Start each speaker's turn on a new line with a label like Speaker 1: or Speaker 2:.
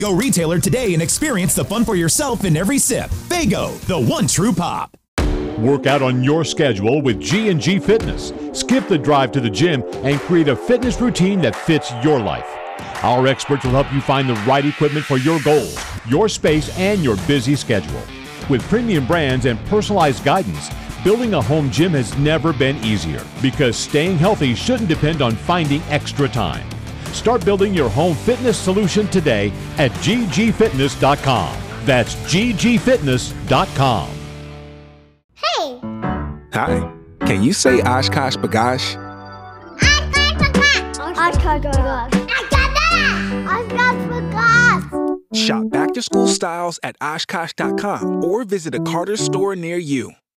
Speaker 1: Go retailer today and experience the fun for yourself in every sip. Faygo, the one true pop.
Speaker 2: Work out on your schedule with G&G Fitness. Skip the drive to the gym and create a fitness routine that fits your life. Our experts will help you find the right equipment for your goals, your space, and your busy schedule. With premium brands and personalized guidance, building a home gym has never been easier because staying healthy shouldn't depend on finding extra time. Start building your home fitness solution today at ggfitness.com. That's ggfitness.com.
Speaker 3: Hey!
Speaker 4: Hi. Can you say Oshkosh B'gosh?
Speaker 3: Oshkosh B'gosh. Oshkosh B'gosh.
Speaker 4: Shop back-to-school styles at Oshkosh.com or visit a Carter's store near you.